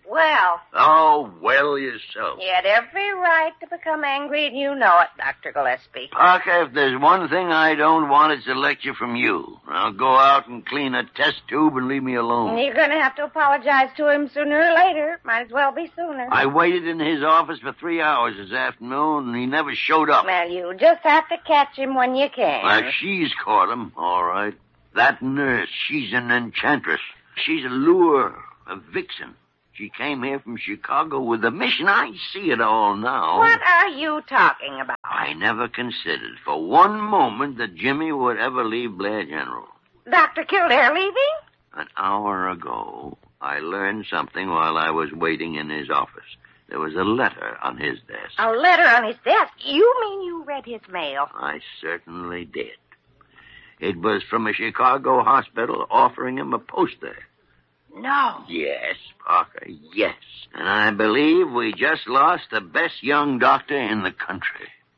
Well. Oh, well yourself. You had every right to become angry, and you know it, Dr. Gillespie. Parker, if there's one thing I don't want, it's a lecture from you. I'll go out and clean a test tube and leave me alone. You're going to have to apologize to him sooner or later. Might as well be sooner. I waited in his office for 3 hours this afternoon, and he never showed up. Well, you just have to catch him when you can. Well, she's caught him, all right. That nurse, she's an enchantress. She's a lure, a vixen. She came here from Chicago with a mission. I see it all now. What are you talking about? I never considered for one moment that Jimmy would ever leave Blair General. Dr. Kildare leaving? An hour ago, I learned something while I was waiting in his office. There was a letter on his desk. A letter on his desk? You mean you read his mail? I certainly did. It was from a Chicago hospital offering him a post there. No. Yes, Parker, yes. And I believe we just lost the best young doctor in the country.